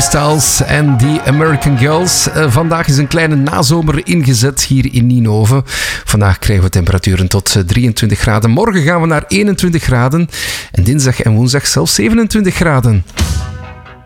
Styles en The American Girls. Vandaag is een kleine nazomer ingezet hier in Ninove. Vandaag krijgen we temperaturen tot 23 graden. Morgen gaan we naar 21 graden. En dinsdag en woensdag zelfs 27 graden.